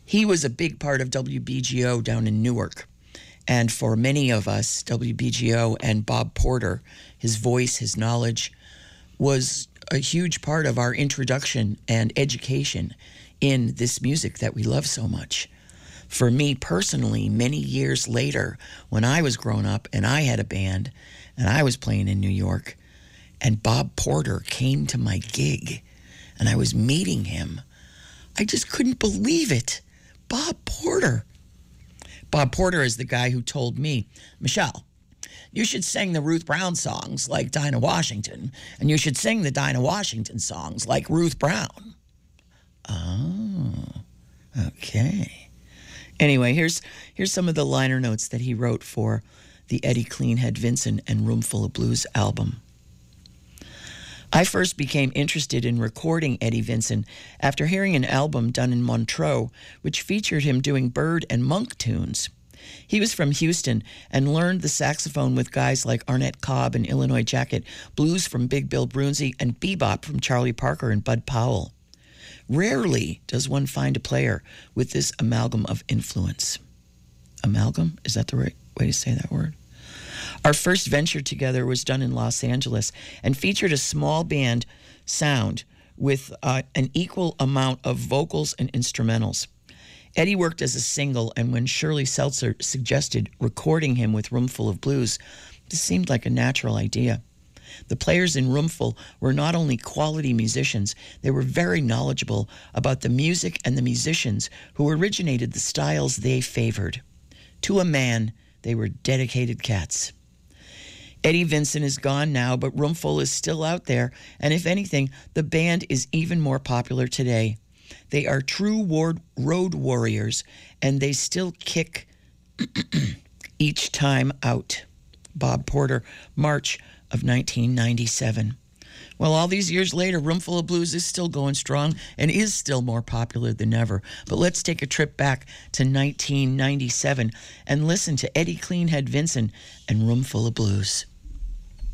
He was a big part of WBGO down in Newark. And for many of us, WBGO and Bob Porter, his voice, his knowledge, was a huge part of our introduction and education in this music that we love so much. For me personally, many years later, when I was grown up and I had a band and I was playing in New York, and Bob Porter came to my gig and I was meeting him, I just couldn't believe it. Bob Porter. Bob Porter is the guy who told me, Michelle, you should sing the Ruth Brown songs like Dinah Washington, and you should sing the Dinah Washington songs like Ruth Brown. Oh, okay. Anyway, here's some of the liner notes that he wrote for the Eddie Cleanhead Vinson and Roomful of Blues album. I first became interested in recording Eddie Vinson after hearing an album done in Montreux, which featured him doing Bird and Monk tunes. He was from Houston and learned the saxophone with guys like Arnett Cobb and Illinois Jacket, blues from Big Bill Broonzy, and bebop from Charlie Parker and Bud Powell. Rarely does one find a player with this amalgam of influence. Amalgam? Is that the right way to say that word? Our first venture together was done in Los Angeles and featured a small band sound with an equal amount of vocals and instrumentals. Eddie worked as a single, and when Shirley Seltzer suggested recording him with Roomful of Blues, this seemed like a natural idea. The players in Roomful were not only quality musicians, they were very knowledgeable about the music and the musicians who originated the styles they favored. To a man, they were dedicated cats. Eddie Vinson is gone now, but Roomful is still out there, and if anything, the band is even more popular today. They are true road warriors, and they still kick each time out. Bob Porter, March of 1997. Well, all these years later, Roomful of Blues is still going strong and is still more popular than ever. But let's take a trip back to 1997 and listen to Eddie Cleanhead Vinson and Roomful of Blues.